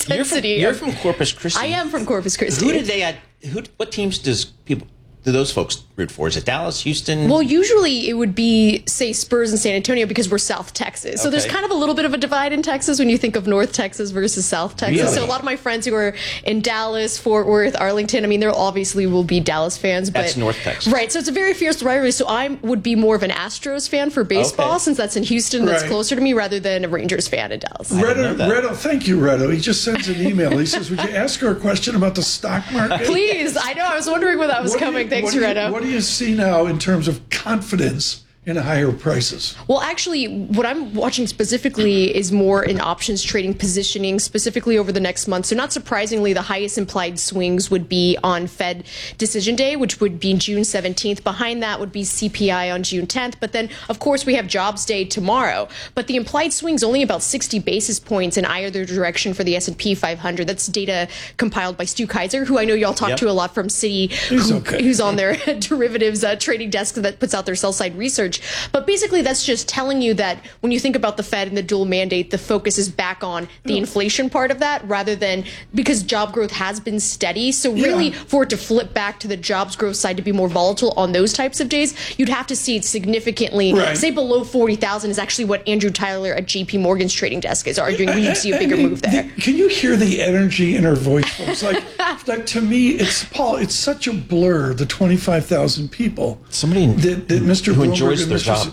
intensity. You're from Corpus Christi. I am from Corpus Christi. What teams do those folks root for? Is it Dallas, Houston? Well, usually it would be, say, Spurs and San Antonio because we're South Texas. So there's kind of a little bit of a divide in Texas when you think of North Texas versus South Texas. Really? So a lot of my friends who are in Dallas, Fort Worth, Arlington, I mean, there obviously will be Dallas fans. But that's North Texas. Right. So it's a very fierce rivalry. So I would be more of an Astros fan for baseball since that's in Houston. That's closer to me rather than a Rangers fan in Dallas. Redo, thank you, Redo. He just sends an email. He says, would you ask her a question about the stock market? Please. I know. I was wondering when that was coming. Thanks, Redo. What do you see now in terms of confidence in higher prices? Well, actually, what I'm watching specifically is more in options trading positioning, specifically over the next month. So not surprisingly, the highest implied swings would be on Fed decision day, which would be June 17th. Behind that would be CPI on June 10th. But then, of course, we have jobs day tomorrow. But the implied swing's only about 60 basis points in either direction for the S&P 500. That's data compiled by Stu Kaiser, who I know y'all talk to a lot from Citi, who's on their derivatives trading desk that puts out their sell-side research. But basically, that's just telling you that when you think about the Fed and the dual mandate, the focus is back on the inflation part of that rather than because job growth has been steady. So really, for it to flip back to the jobs growth side to be more volatile on those types of days, you'd have to see it significantly, say below 40,000 is actually what Andrew Tyler at JP Morgan's trading desk is arguing. We need to see a bigger move there. Can you hear the energy in her voice, folks? Like to me, it's such a blur, the 25,000 people. Somebody that Mr. who Bloomberg enjoys their Mr. job.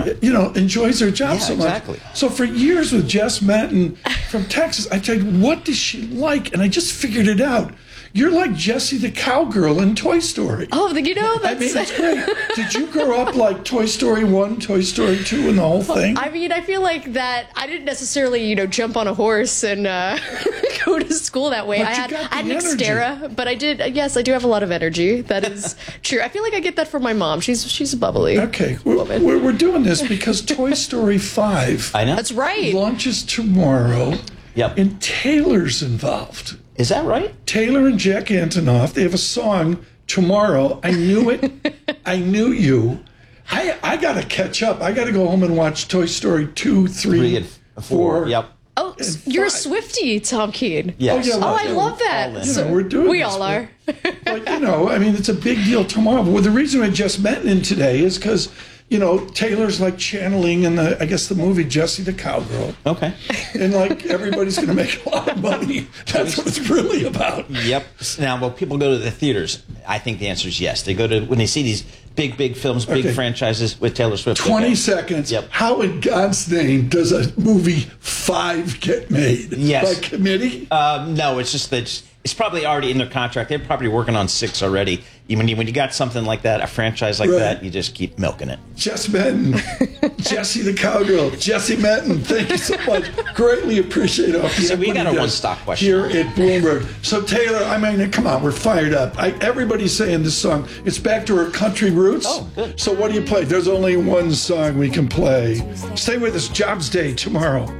Enjoys their job so much. Exactly. So for years with Jess Menton from Texas, I said, what does she like? And I just figured it out. You're like Jessie the cowgirl in Toy Story. Oh, that's... I mean, it's great. Did you grow up like Toy Story 1, Toy Story 2, and the whole thing? I mean, I feel like that I didn't necessarily, jump on a horse and go to school that way. But I had energy. Xterra, but I do have a lot of energy. That is true. I feel like I get that from my mom. She's bubbly. Okay, we're doing this because Toy Story 5 I know. That's right. launches tomorrow. Yep. And Taylor's involved. Is that right? Taylor and Jack Antonoff, they have a song, Tomorrow. I knew it. I knew you. I got to catch up. I got to go home and watch Toy Story 2, 3, and 4. Yep. Oh, you're a Swiftie, Tom Keene. Yes. I love that. We're doing we this, all are. But, I mean, it's a big deal tomorrow. But the reason I just met in today is because, Taylor's like channeling in the movie Jessie the Cowgirl. Okay. And everybody's going to make a lot of money. That's what it's really about. Yep. Now, when people go to the theaters, I think the answer is yes. They go to, when they see these big films, big franchises with Taylor Swift. 20 seconds. Yep. How in God's name does a movie 5 get made? Yes. By committee? No, it's just that it's probably already in their contract. They're probably working on 6 already. When you got something like that, a franchise like that, you just keep milking it. Jess Menton, Jessie the Cowgirl, Jessie Menton, thank you so much. Greatly appreciate it. So we got a one-stock question here at Bloomberg. So Taylor, I mean, come on, we're fired up. Everybody's saying this song, it's back to her country roots. Oh, good. So what do you play? There's only one song we can play. Stay with us, Jobs Day tomorrow.